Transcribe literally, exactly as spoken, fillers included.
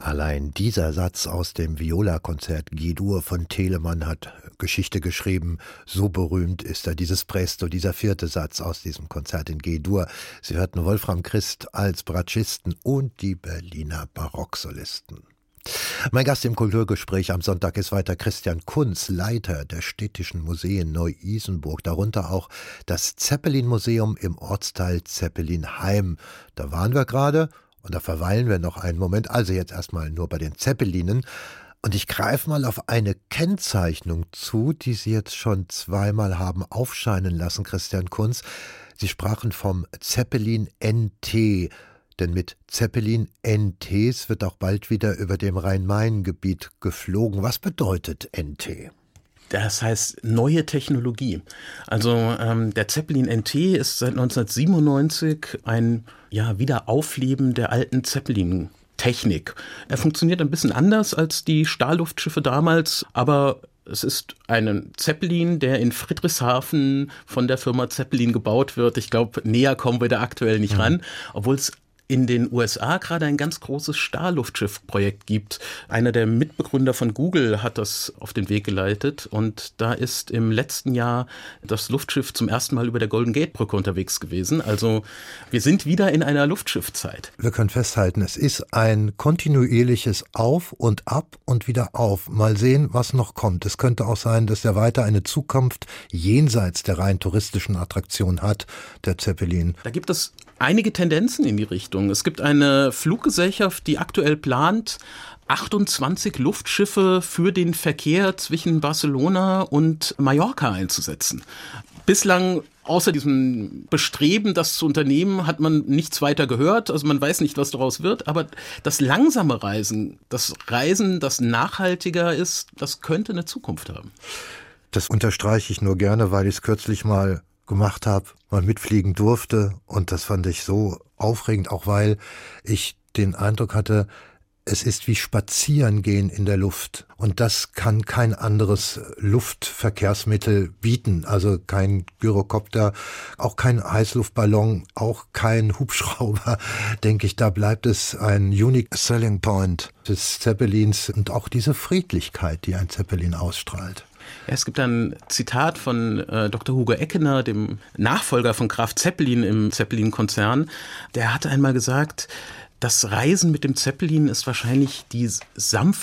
Allein dieser Satz aus dem Viola-Konzert G-Dur von Telemann hat Geschichte geschrieben. So berühmt ist er, dieses Presto, dieser vierte Satz aus diesem Konzert in G-Dur. Sie hörten Wolfram Christ als Bratschisten und die Berliner Barocksolisten. Mein Gast im Kulturgespräch am Sonntag ist weiter Christian Kunz, Leiter der Städtischen Museen Neu-Isenburg, darunter auch das Zeppelin-Museum im Ortsteil Zeppelinheim. Da waren wir gerade und da verweilen wir noch einen Moment, also jetzt erstmal nur bei den Zeppelinen. Und ich greife mal auf eine Kennzeichnung zu, die Sie jetzt schon zweimal haben aufscheinen lassen, Christian Kunz. Sie sprachen vom Zeppelin N T. Denn mit Zeppelin-N Ts wird auch bald wieder über dem Rhein-Main-Gebiet geflogen. Was bedeutet N T? Das heißt neue Technologie. Also ähm, der Zeppelin N T ist seit neunzehnhundertsiebenundneunzig ein ja, Wiederaufleben der alten Zeppelin-Technik. Er funktioniert ein bisschen anders als die Stahlluftschiffe damals, aber es ist ein Zeppelin, der in Friedrichshafen von der Firma Zeppelin gebaut wird. Ich glaube, näher kommen wir da aktuell nicht mhm. ran, obwohl es in den U S A gerade ein ganz großes Starluftschiff-Projekt gibt. Einer der Mitbegründer von Google hat das auf den Weg geleitet und da ist im letzten Jahr das Luftschiff zum ersten Mal über der Golden Gate Brücke unterwegs gewesen. Also wir sind wieder in einer Luftschiffzeit. Wir können festhalten, es ist ein kontinuierliches Auf und Ab und wieder auf. Mal sehen, was noch kommt. Es könnte auch sein, dass er weiter eine Zukunft jenseits der rein touristischen Attraktion hat, der Zeppelin. Da gibt es einige Tendenzen in die Richtung. Es gibt eine Fluggesellschaft, die aktuell plant, achtundzwanzig Luftschiffe für den Verkehr zwischen Barcelona und Mallorca einzusetzen. Bislang, außer diesem Bestreben, das zu unternehmen, hat man nichts weiter gehört. Also man weiß nicht, was daraus wird. Aber das langsame Reisen, das Reisen, das nachhaltiger ist, das könnte eine Zukunft haben. Das unterstreiche ich nur gerne, weil ich es kürzlich mal gemacht habe, mal mitfliegen durfte und das fand ich so aufregend, auch weil ich den Eindruck hatte, es ist wie Spazierengehen in der Luft und das kann kein anderes Luftverkehrsmittel bieten, also kein Gyrokopter, auch kein Heißluftballon, auch kein Hubschrauber, denke ich, da bleibt es ein unique selling point des Zeppelins und auch diese Friedlichkeit, die ein Zeppelin ausstrahlt. Ja, es gibt ein Zitat von äh, Doktor Hugo Eckener, dem Nachfolger von Graf Zeppelin im Zeppelin-Konzern. Der hatte einmal gesagt, das Reisen mit dem Zeppelin ist wahrscheinlich die sanfte